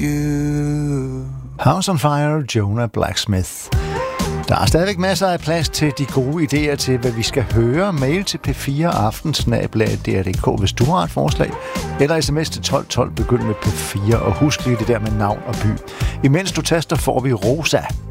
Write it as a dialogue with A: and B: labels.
A: you.
B: House on Fire, Jonah Blacksmith. Der er stadigvæk masser af plads til de gode idéer til, hvad vi skal høre. Mail til p4aften@dr.dk, hvis du har et forslag. Eller sms til 1212, begynd med P4, og husk lige det der med navn og by. Imens du taster, får vi Rosa.